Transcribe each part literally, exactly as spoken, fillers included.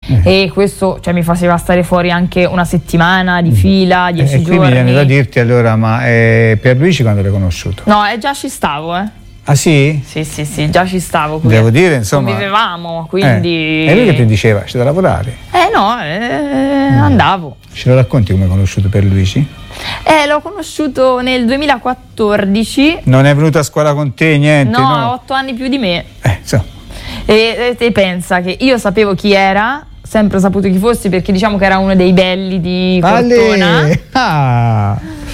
eh. e questo, cioè, mi faceva stare fuori anche una settimana di fila, dieci eh, giorni. E qui mi viene da dirti allora, ma eh, Pierluigi quando l'hai conosciuto? No, eh, già ci stavo, eh. Ah sì? Sì, sì, sì, già ci stavo. Qui. Devo dire, insomma. Convivevamo, quindi... Eh. E lui che ti diceva? C'è da lavorare? Eh no, eh, mm. andavo. Ce lo racconti come hai conosciuto Pierluigi? Eh, l'ho conosciuto nel duemilaquattordici. Non è venuto a scuola con te, niente? No, no? ha otto anni più di me. Eh, so. E te pensa che io sapevo chi era, sempre saputo chi fosse, perché diciamo che era uno dei belli di Cortona. Ah.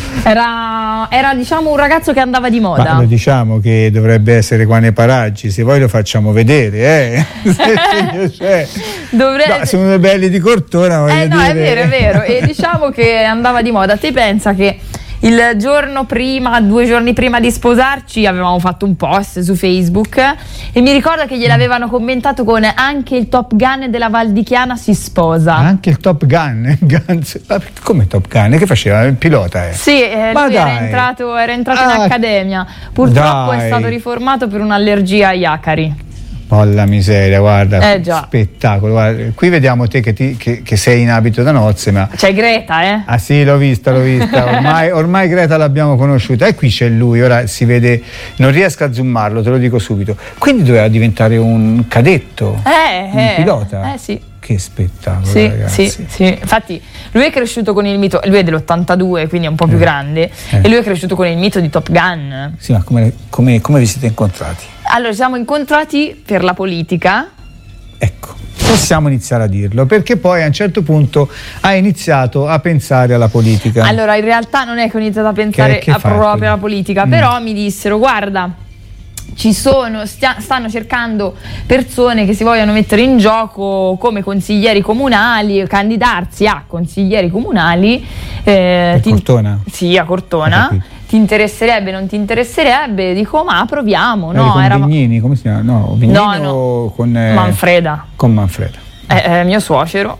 Era, era diciamo un ragazzo che andava di moda. Ma lo diciamo che dovrebbe essere qua nei paraggi, se poi lo facciamo vedere, eh. cioè, Dovrebbe... no, sono dei belli di Cortona, voglio Eh no, dire. è vero, è vero. E diciamo che andava di moda. Te pensa che il giorno prima, due giorni prima di sposarci, avevamo fatto un post su Facebook e mi ricordo che gliel'avevano commentato con anche il Top Gun della Val di Chiana si sposa. Anche il Top Gun? Guns... Come Top Gun? Che faceva? Il pilota? Eh? Sì, eh, lui dai. era entrato, era entrato Ah, in accademia. Purtroppo dai. è stato riformato per un'allergia agli acari. Oh la miseria, guarda, Eh, già. spettacolo. Guarda, qui vediamo te che, ti, che, che sei in abito da nozze, ma... C'è Greta, eh? Ah sì, l'ho vista, l'ho vista. Ormai, ormai Greta l'abbiamo conosciuta. E qui c'è lui, ora si vede, non riesco a zoomarlo, te lo dico subito. Quindi doveva diventare un cadetto, Eh, un eh, pilota. Eh sì. Che spettacolo, Sì, ragazzi. sì, sì. Infatti lui è cresciuto con il mito, lui è dell'ottantadue, quindi è un po' più Eh. grande, Eh. e lui è cresciuto con il mito di Top Gun. Sì, ma come, come, come vi siete incontrati? Allora, ci siamo incontrati per la politica. Ecco, possiamo iniziare a dirlo, perché poi a un certo punto hai iniziato a pensare alla politica. Allora, in realtà non è che ho iniziato a pensare Che- che a fai? proprio alla politica, Mm. però mi dissero, guarda, ci sono, stia- stanno cercando persone che si vogliono mettere in gioco come consiglieri comunali, candidarsi a consiglieri comunali. Eh, Per ti- Cortona? Sì, a Ho Cortona. capito. Ti interesserebbe, non ti interesserebbe? Dico, ma proviamo, Eri no? con Era Vignini, come si chiama? No, Vignini No, no. o con... eh, Manfreda, Con Manfreda. è, è mio suocero.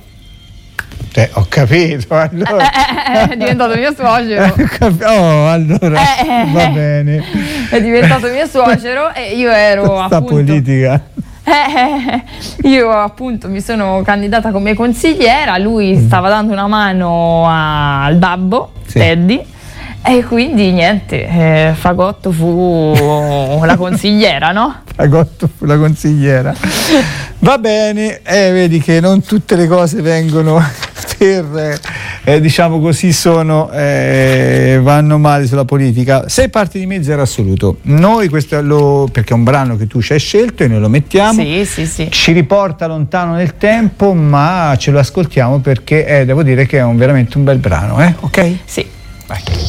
Eh, ho capito, allora... Eh, eh, è diventato mio suocero. Oh, allora Eh, eh, va eh. bene. È diventato mio suocero e io ero Sta appunto politica. Eh, io appunto mi sono candidata come consigliera, lui stava dando una mano a- al babbo, Sì. Teddy, e quindi niente, eh, Fagotto fu la consigliera, no? Fagotto fu la consigliera. Va bene, eh, vedi che non tutte le cose vengono per, eh, diciamo così, sono eh, vanno male sulla politica. Sei parti di me, zero assoluto. Noi questo lo, perché è un brano che tu ci hai scelto e noi lo mettiamo. Sì, sì, sì. Ci riporta lontano nel tempo, ma ce lo ascoltiamo perché eh, devo dire che è un, veramente un bel brano, eh? Ok? Sì. Vai.